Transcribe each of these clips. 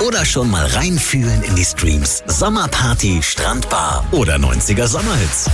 Oder schon mal reinfühlen in die Streams Sommerparty, Strandbar oder 90er Sommerhits.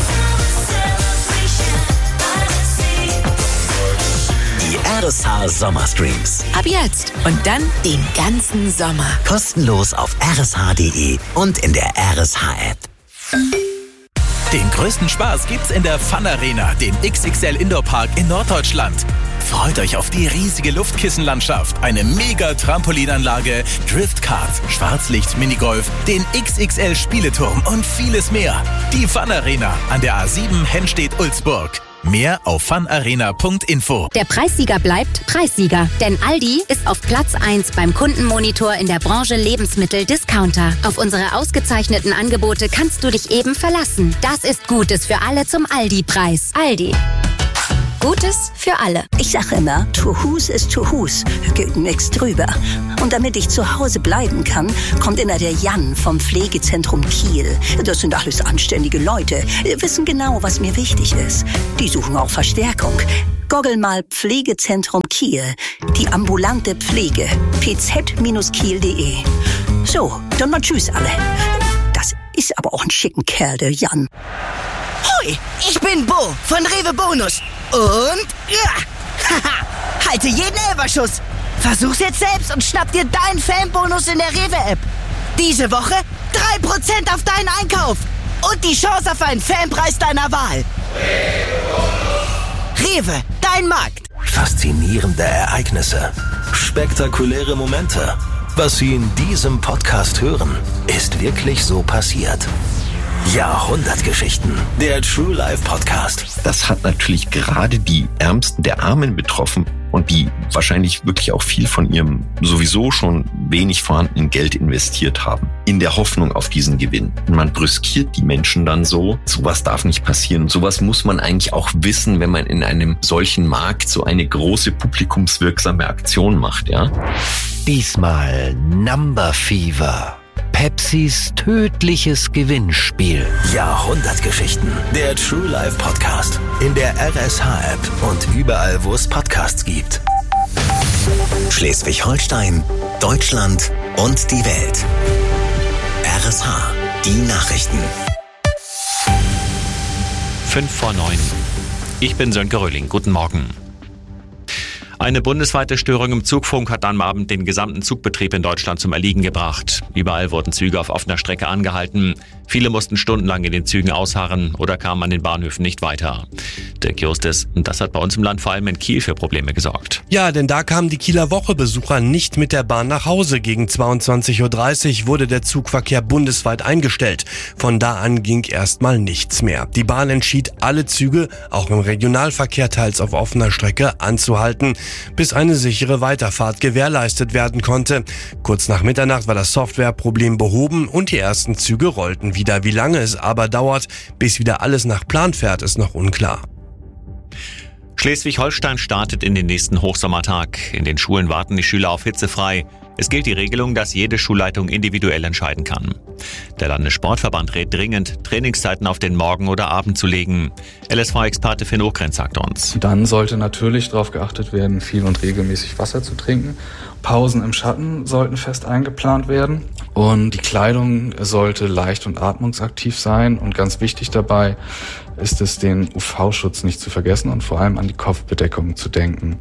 Die RSH Sommerstreams. Ab jetzt und dann den ganzen Sommer. Kostenlos auf rsh.de und in der RSH-App. Den größten Spaß gibt's in der Fun Arena, dem XXL Indoor Park in Norddeutschland. Freut euch auf die riesige Luftkissenlandschaft, eine mega Trampolinanlage, Driftkarts, Schwarzlicht, Minigolf, den XXL Spieleturm und vieles mehr. Die Fun Arena an der A7 Hennstedt-Ulzburg. Mehr auf funarena.info. Der Preissieger bleibt Preissieger, denn Aldi ist auf Platz 1 beim Kundenmonitor in der Branche Lebensmittel-Discounter. Auf unsere ausgezeichneten Angebote kannst du dich eben verlassen. Das ist Gutes für alle zum Aldi-Preis. Aldi. Gutes für alle. Ich sage immer, to whos is to whos. Geht nix drüber. Und damit ich zu Hause bleiben kann, kommt immer der Jan vom Pflegezentrum Kiel. Das sind alles anständige Leute, wissen genau, was mir wichtig ist. Die suchen auch Verstärkung. Googel mal Pflegezentrum Kiel. Die ambulante Pflege. pz-kiel.de. So, dann mal tschüss alle. Das ist aber auch ein schicken Kerl, der Jan. Hoi, ich bin Bo von Rewe Bonus. Und ja, haha, halte jeden Elferschuss. Versuch's jetzt selbst und schnapp dir deinen Fanbonus in der Rewe-App. Diese Woche 3% auf deinen Einkauf. Und die Chance auf einen Fanpreis deiner Wahl. Rewe, dein Markt. Faszinierende Ereignisse. Spektakuläre Momente. Was Sie in diesem Podcast hören, ist wirklich so passiert. Jahrhundertgeschichten. Der True Life Podcast. Das hat natürlich gerade die Ärmsten der Armen betroffen und die wahrscheinlich wirklich auch viel von ihrem sowieso schon wenig vorhandenen Geld investiert haben. In der Hoffnung auf diesen Gewinn. Und man brüskiert die Menschen dann so. Sowas darf nicht passieren. Sowas muss man eigentlich auch wissen, wenn man in einem solchen Markt so eine große publikumswirksame Aktion macht, ja? Diesmal Number Fever. Pepsis tödliches Gewinnspiel. Jahrhundertgeschichten. Der True Life Podcast. In der RSH-App und überall, wo es Podcasts gibt. Schleswig-Holstein, Deutschland und die Welt. RSH. Die Nachrichten. 5:09. Ich bin Sönke Röhling. Guten Morgen. Eine bundesweite Störung im Zugfunk hat am Abend den gesamten Zugbetrieb in Deutschland zum Erliegen gebracht. Überall wurden Züge auf offener Strecke angehalten. Viele mussten stundenlang in den Zügen ausharren oder kamen an den Bahnhöfen nicht weiter. Dirk Justis, das hat bei uns im Land vor allem in Kiel für Probleme gesorgt. Ja, denn da kamen die Kieler Woche-Besucher nicht mit der Bahn nach Hause. Gegen 22:30 Uhr wurde der Zugverkehr bundesweit eingestellt. Von da an ging erstmal nichts mehr. Die Bahn entschied, alle Züge, auch im Regionalverkehr teils auf offener Strecke, anzuhalten, bis eine sichere Weiterfahrt gewährleistet werden konnte. Kurz nach Mitternacht war das Softwareproblem behoben und die ersten Züge rollten wieder. Wie lange es aber dauert, bis wieder alles nach Plan fährt, ist noch unklar. Schleswig-Holstein startet in den nächsten Hochsommertag. In den Schulen warten die Schüler auf hitzefrei. Es gilt die Regelung, dass jede Schulleitung individuell entscheiden kann. Der Landessportverband rät dringend, Trainingszeiten auf den Morgen oder Abend zu legen. LSV-Experte Finn Ogrenz sagt uns. Dann sollte natürlich darauf geachtet werden, viel und regelmäßig Wasser zu trinken. Pausen im Schatten sollten fest eingeplant werden. Und die Kleidung sollte leicht und atmungsaktiv sein. Und ganz wichtig dabei ist es, den UV-Schutz nicht zu vergessen und vor allem an die Kopfbedeckung zu denken.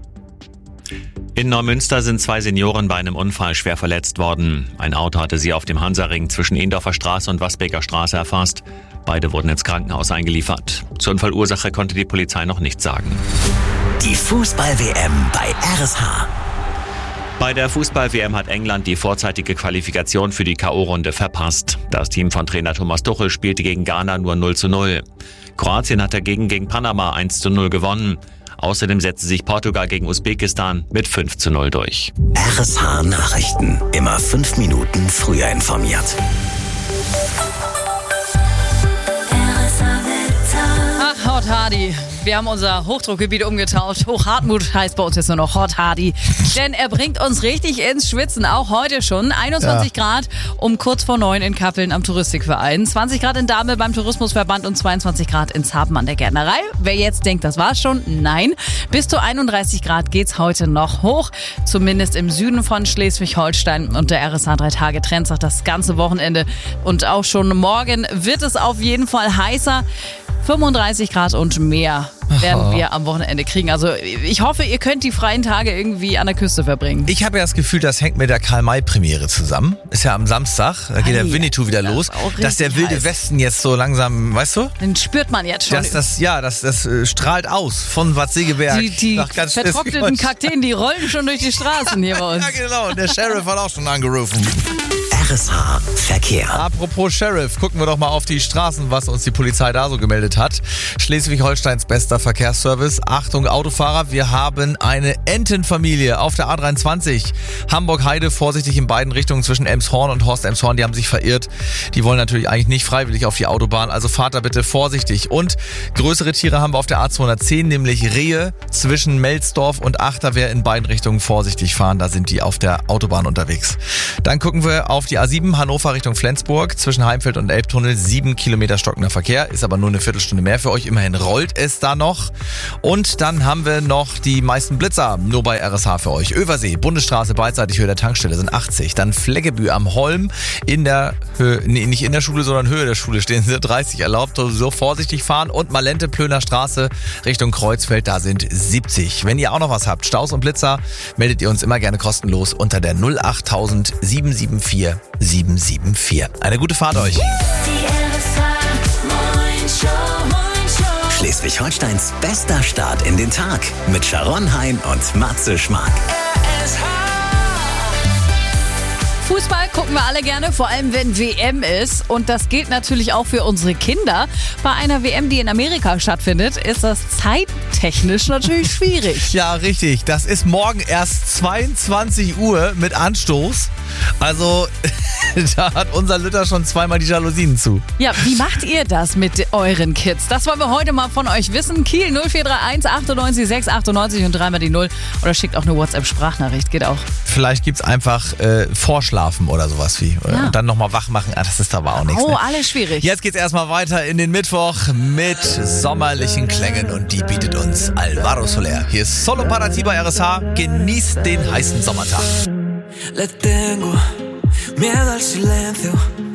In Neumünster sind 2 Senioren bei einem Unfall schwer verletzt worden. Ein Auto hatte sie auf dem Hansaring zwischen Ehndorfer Straße und Wasbeker Straße erfasst. Beide wurden ins Krankenhaus eingeliefert. Zur Unfallursache konnte die Polizei noch nichts sagen. Die Fußball-WM bei RSH. Bei der Fußball-WM hat England die vorzeitige Qualifikation für die K.O.-Runde verpasst. Das Team von Trainer Thomas Tuchel spielte gegen Ghana nur 0:0. Kroatien hat dagegen gegen Panama 1:0 gewonnen. Außerdem setzte sich Portugal gegen Usbekistan mit 5:0 durch. RSH Nachrichten. Immer 5 Minuten früher informiert. Ach, heute Hardy. Wir haben unser Hochdruckgebiet umgetauscht. Hochhartmut heißt bei uns jetzt nur noch Hot Hardy. Denn er bringt uns richtig ins Schwitzen, auch heute schon. 21 Grad um kurz vor 9 in Kappeln am Touristikverein. 20 Grad in Damel beim Tourismusverband und 22 Grad in Zaben an der Gärtnerei. Wer jetzt denkt, das war's schon, nein. Bis zu 31 Grad geht's heute noch hoch. Zumindest im Süden von Schleswig-Holstein. Und der RSH 3-Tage-Trend sagt das ganze Wochenende. Und auch schon morgen wird es auf jeden Fall heißer. 35 Grad und mehr werden wir am Wochenende kriegen. Also ich hoffe, ihr könnt die freien Tage irgendwie an der Küste verbringen. Ich habe ja das Gefühl, das hängt mit der Karl-May-Premiere zusammen. Ist ja am Samstag, da geht der Winnetou wieder los. Dass der wilde Westen jetzt so langsam, weißt du? Den spürt man jetzt schon. Das strahlt aus von Bad Segeberg. Die vertrockneten Kakteen, die rollen schon durch die Straßen hier bei uns. Ja, genau. Und der Sheriff hat auch schon angerufen. RSH Verkehr. Apropos Sheriff, gucken wir doch mal auf die Straßen, was uns die Polizei da so gemeldet hat. Schleswig-Holsteins bester Verkehrsservice. Achtung Autofahrer, wir haben eine Entenfamilie auf der A23. Hamburg-Heide, vorsichtig in beiden Richtungen zwischen Elmshorn und Horst-Elmshorn. Die haben sich verirrt. Die wollen natürlich eigentlich nicht freiwillig auf die Autobahn. Also fahrt da bitte vorsichtig. Und größere Tiere haben wir auf der A210, nämlich Rehe zwischen Melsdorf und Achterwehr in beiden Richtungen vorsichtig fahren. Da sind die auf der Autobahn unterwegs. Dann gucken wir auf die A7 Hannover Richtung Flensburg, zwischen Heimfeld und Elbtunnel 7 Kilometer stockender Verkehr, ist aber nur eine Viertelstunde mehr für euch, immerhin rollt es da noch. Und dann haben wir noch die meisten Blitzer, nur bei RSH für euch. Översee, Bundesstraße, beidseitig Höhe der Tankstelle sind 80, dann Fleggebü am Holm, in der Höhe, nicht in der Schule, sondern Höhe der Schule stehen sie 30 erlaubt, so vorsichtig fahren. Und Malente, Plöner Straße Richtung Kreuzfeld, da sind 70. Wenn ihr auch noch was habt, Staus und Blitzer, meldet ihr uns immer gerne kostenlos unter der 08000 774 774. Eine gute Fahrt euch. Schleswig-Holsteins bester Start in den Tag mit Sharon Hein und Matze Schmark. Fußball gucken wir alle gerne, vor allem wenn WM ist. Und das gilt natürlich auch für unsere Kinder. Bei einer WM, die in Amerika stattfindet, ist das zeittechnisch natürlich schwierig. Ja, richtig. Das ist morgen erst 22 Uhr mit Anstoß. Also da hat unser Lütter schon zweimal die Jalousien zu. Ja, wie macht ihr das mit euren Kids? Das wollen wir heute mal von euch wissen. Kiel 0431 98 698 und dreimal die 0. Oder schickt auch eine WhatsApp-Sprachnachricht, geht auch. Vielleicht gibt's einfach Vorschlafen oder sowas wie. Und dann nochmal wach machen. Das ist aber auch nichts. Oh, alles schwierig. Jetzt geht's erstmal weiter in den Mittwoch mit sommerlichen Klängen und die bietet uns Alvaro Soler. Hier ist Solo para ti bei RSH. Genießt den heißen Sommertag. Le tengo miedo al silencio.